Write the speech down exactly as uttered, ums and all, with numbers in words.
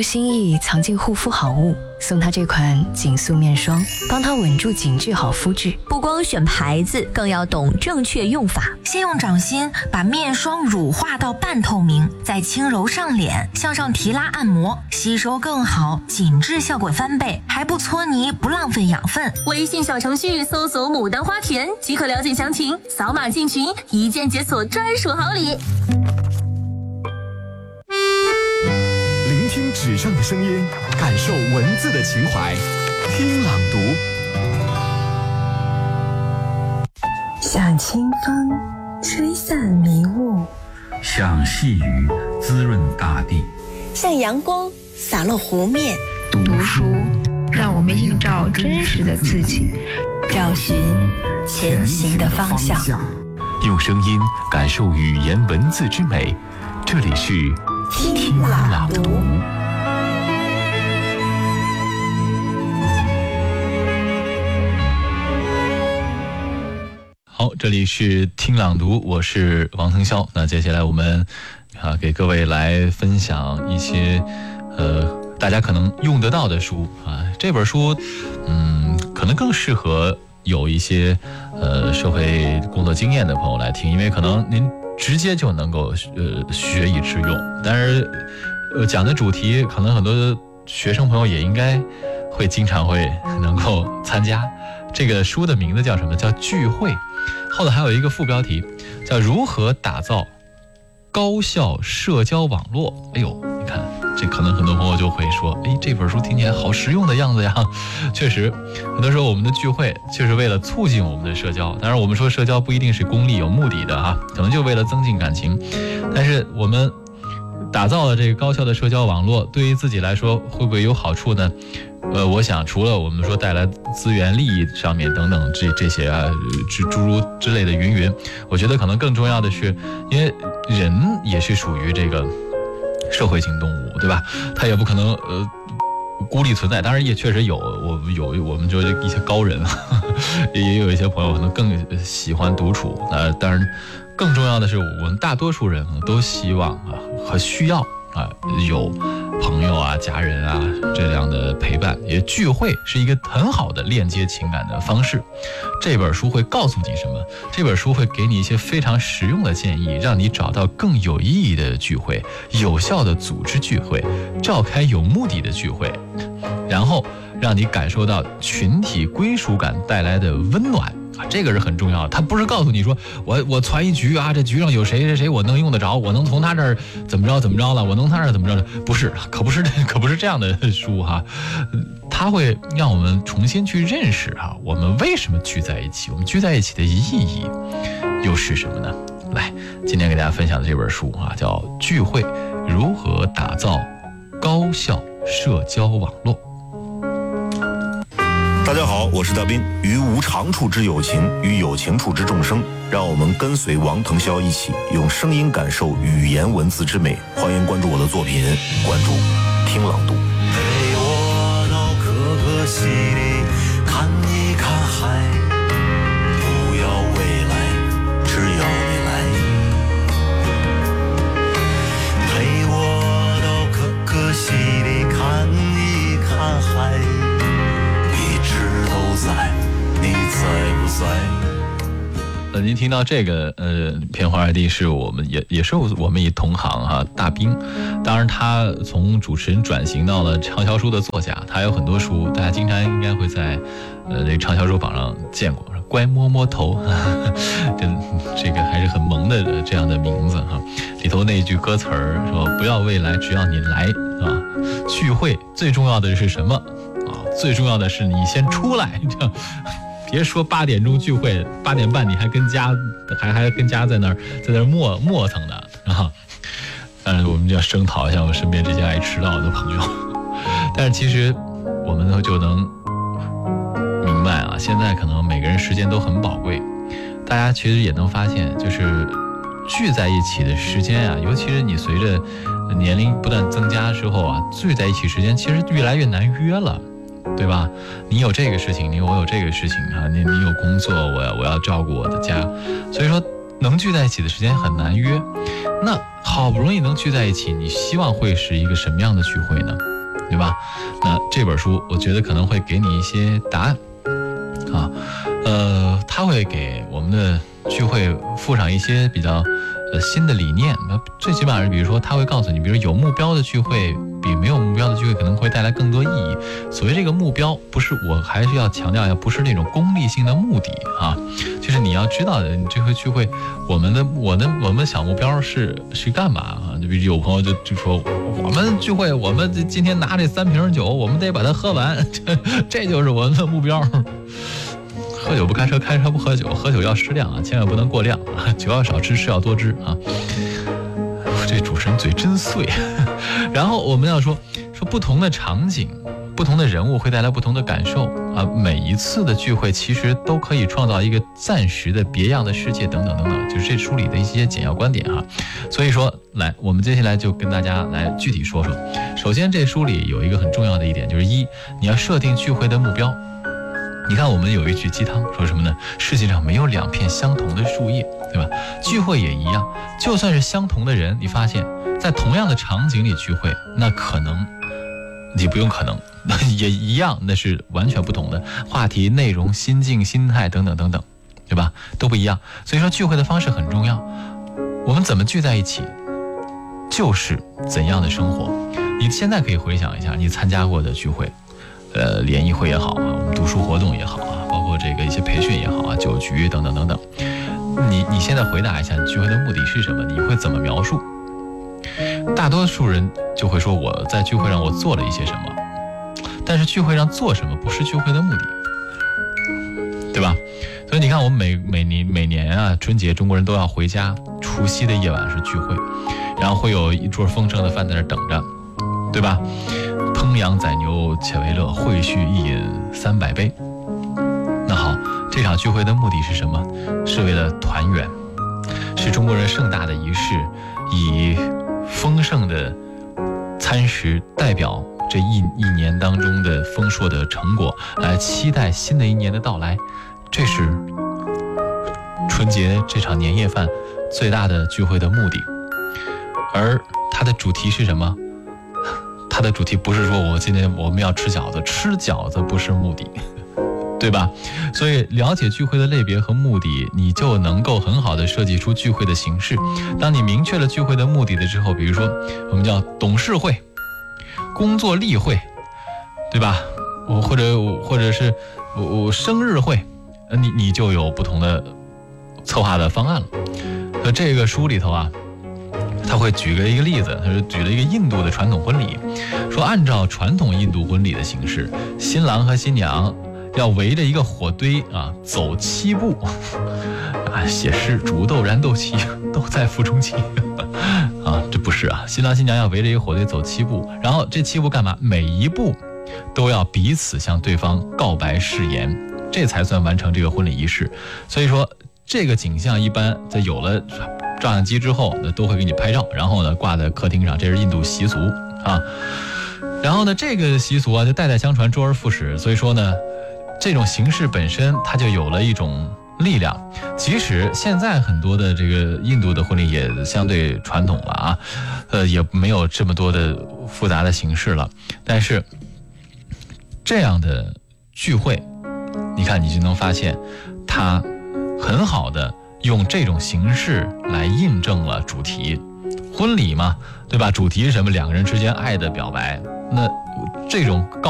出心意藏进护肤好物，送他这款紧塑面霜，帮他稳住紧致好肤质。 不光选牌子，更要懂正确用法。 先用掌心把面霜乳化到半透明，再轻揉上脸，向上提拉按摩，吸收更好，紧致效果翻倍，还不搓泥，不浪费养分。 微信小程序搜索牡丹花田即可了解详情，扫码进群，一键解锁专属好礼。 聆听纸上的声音，感受文字的情怀，听朗读。 像清风吹散迷雾， 像细雨滋润大地， 像阳光洒落湖面。 读书让我们映照真实的自己，找寻前行的方向。 用声音感受语言文字之美，这里是听朗读。 好，这里是听朗读，我是王腾霄。那接下来我们啊给各位来分享一些呃大家可能用得到的书啊。这本书嗯可能更适合有一些呃社会工作经验的朋友来听，因为可能您直接就能够呃学以致用。但是呃讲的主题可能很多学生朋友也应该会经常会能够参加。这个书的名字叫什么？叫聚会。后头还有一个副标题叫如何打造高效社交网络。哎呦，你看这可能很多朋友就会说，哎，这本书听起来好实用的样子呀。确实很多时候我们的聚会就是为了促进我们的社交，当然我们说社交不一定是功利有目的的啊，可能就为了增进感情。但是我们打造了这个高效的社交网络，对于自己来说会不会有好处呢？呃，我想除了我们说带来资源利益上面等等这这些啊，诸诸如之类的云云，我觉得可能更重要的是，因为人也是属于这个社会性动物，对吧？他也不可能呃孤立存在。当然也确实有我有我们说一些高人，也有一些朋友可能更喜欢独处。呃，当然更重要的是，我们大多数人可能都希望啊和需要啊有朋友啊、家人啊这样的陪伴，也聚会是一个很好的链接情感的方式。这本书会告诉你什么？这本书会给你一些非常实用的建议，让你找到更有意义的聚会，有效的组织聚会，召开有目的的聚会，然后让你感受到群体归属感带来的温暖。这个是很重要的，他不是告诉你说我我传一局啊，这局上有谁谁谁我能用得着，我能从他这儿怎么着怎么着了，我能他这儿怎么着了，不是，可不是可不是这样的书哈，它会让我们重新去认识哈，我们为什么聚在一起，我们聚在一起的意义又是什么呢？来，今天给大家分享的这本书啊，叫《聚会：如何打造高效社交网络》。 大家好，我是大斌。于无长处之有情，于有情处之众生，让我们跟随王腾霄一起用声音感受语言文字之美。欢迎关注我的作品，关注听朗读。 陪我到可可西里看一看海，不要未来，只要你来。陪我到可可西里看一看海，都在，你在不在？ 呃，您听到这个呃片花 I D 是我们也也是我们一同行哈、啊，大兵。当然，他从主持人转型到了畅销书的作家，他有很多书，大家经常应该会在呃这个畅销书榜上见过。乖摸摸头，呵呵这这个还是很萌的这样的名字哈。里头那句歌词儿说：“不要未来，只要你来啊！”聚会最重要的是什么？啊，最重要的是你先出来，这别说八点钟聚会，八点半你还跟家还还跟家在那儿在那儿磨磨蹭的啊。当然，我们就要声讨一下我身边这些爱迟到的朋友。但是其实我们就能明白啊，现在可能每个人时间都很宝贵，大家其实也能发现，就是聚在一起的时间啊，尤其是你随着年龄不断增加之后啊，聚在一起时间其实越来越难约了。对吧？你有这个事情，你我有这个事情啊，你你有工作，我要我要照顾我的家，所以说能聚在一起的时间很难约。那好不容易能聚在一起，你希望会是一个什么样的聚会呢？ 对吧？那这本书我觉得可能会给你一些答案啊，呃，它会给我们的聚会附上一些比较呃新的理念。那最起码是比如说它会告诉你，比如有目标的聚会比没有目标的聚会可能会带来更多意义。所谓这个目标，不是，我还是要强调一下，不是那种功利性的目的啊，就是你要知道的，你这回聚会，我们的我的我们小目标是是干嘛啊？就比如有朋友就就说，我们聚会，我们今天拿这三瓶酒，我们得把它喝完，这这就是我们的目标。喝酒不开车，开车不喝酒，喝酒要适量啊，千万不能过量啊，酒要少吃，事要多知啊。这主持人嘴真碎。然后我们要说说不同的场景，不同的人物会带来不同的感受啊。每一次的聚会其实都可以创造一个暂时的别样的世界，等等等等，就是这书里的一些简要观点哈。所以说，来，我们接下来就跟大家来具体说说。首先，这书里有一个很重要的一点，就是一，你要设定聚会的目标。你看，我们有一句鸡汤说什么呢？世界上没有两片相同的树叶，对吧？聚会也一样，就算是相同的人，你发现在同样的场景里聚会，那可能你不用可能也一样，那是完全不同的话题、内容、心境、心态等等等等，对吧？都不一样。所以说聚会的方式很重要，我们怎么聚在一起，就是怎样的生活。你现在可以回想一下你参加过的聚会，呃，联谊会也好啊，我们读书活动也好啊，包括这个一些培训也好啊，酒局等等等等。你你现在回答一下，你聚会的目的是什么？你会怎么描述？大多数人就会说我在聚会上我做了一些什么，但是聚会上做什么不是聚会的目的，对吧？所以你看，我们每每年每年啊，春节中国人都要回家，除夕的夜晚是聚会，然后会有一桌丰盛的饭在那等着，对吧？烹羊宰牛且为乐，会须一饮三百杯。那好，这场聚会的目的是什么？是为了团圆，是中国人盛大的仪式，以丰盛的餐食代表这一一年当中的丰硕的成果，来期待新的一年的到来。这是春节这场年夜饭最大的聚会的目的。而它的主题是什么？它的主题不是说我今天我们要吃饺子，吃饺子不是目的，对吧？所以了解聚会的类别和目的，你就能够很好的设计出聚会的形式。当你明确了聚会的目的的之后，比如说我们叫董事会、工作例会，对吧？我或者或者是我我生日会，你你就有不同的策划的方案了。那这个书里头啊，他会举个一个例子，他是举了一个印度的传统婚礼，说按照传统印度婚礼的形式，新郎和新娘要围着一个火堆啊走七步，啊写诗煮豆燃豆萁，都在腹中泣啊，这不是啊，新郎新娘要围着一个火堆走七步，然后这七步干嘛？每一步都要彼此向对方告白誓言，这才算完成这个婚礼仪式。所以说这个景象一般在有了照相机之后呢，都会给你拍照，然后呢挂在客厅上，这是印度习俗啊。然后呢，这个习俗啊就代代相传，周而复始。所以说呢，这种形式本身它就有了一种力量。即使现在很多的这个印度的婚礼也相对传统了啊，呃，也没有这么多的复杂的形式了，但是这样的聚会，你看你就能发现，它很好的用这种形式来印证了主题。婚礼嘛，对吧？主题是什么？两个人之间爱的表白。那这种告